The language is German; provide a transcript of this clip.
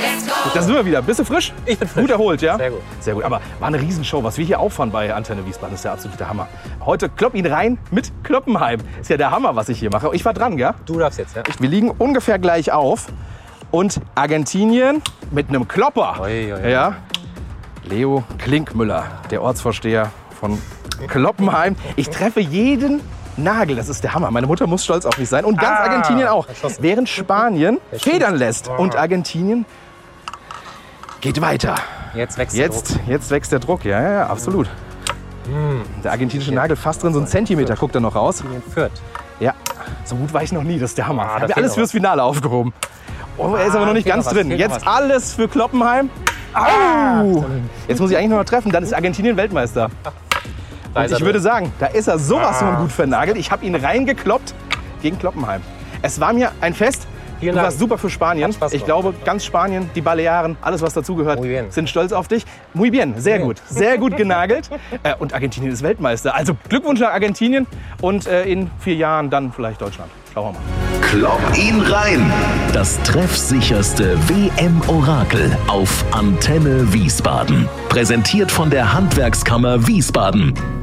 Da sind wir wieder. Bist du frisch? Ich bin frisch. Gut erholt, ja? Sehr gut. Sehr gut. Aber war eine Riesenshow. Was wir hier auffahren bei Antenne Wiesbaden, ist der absolute Hammer. Heute klopp ihn rein mit Kloppenheim. Ist ja der Hammer, was ich hier mache. Ich war dran, gell? Du darfst jetzt, ja? Wir liegen ungefähr gleich auf. Und Argentinien mit einem Klopper. Ui, ui, ui. Ja. Leo Klinkmüller, der Ortsvorsteher von Kloppenheim. Ich treffe jeden Nagel, das ist der Hammer. Meine Mutter muss stolz auf mich sein. Und ganz Argentinien auch. Während Spanien federn lässt. Und Argentinien geht weiter. Jetzt wächst der Druck. Jetzt wächst der Druck, ja, absolut. Der argentinische Nagel fast drin, so ein Zentimeter guckt er noch raus. Führt. Ja, so gut war ich noch nie, das ist der Hammer. da Haben wir fehlt alles noch fürs Finale aufgehoben. Oh, er ist aber noch nicht fehlt ganz noch was, drin. fehlt noch Jetzt was. alles für Kloppenheim. Au! Jetzt muss ich eigentlich noch treffen, dann ist Argentinien Weltmeister. Und ich würde sagen, da ist er sowas von gut vernagelt. Ich habe ihn reingekloppt gegen Kloppenheim. Es war mir ein Fest. Vielen Du Dank. warst super für Spanien. Hat Spaß Ich gemacht. glaube, ganz Spanien, die Balearen, alles was dazugehört, Muy bien. sind stolz auf dich. Muy bien, sehr gut. Sehr gut genagelt. Und Argentinien ist Weltmeister. Also Glückwunsch nach Argentinien und in 4 Jahren dann vielleicht Deutschland. Schauen wir mal. Klopp ihn rein. Das treffsicherste WM-Orakel auf Antenne Wiesbaden. Präsentiert von der Handwerkskammer Wiesbaden.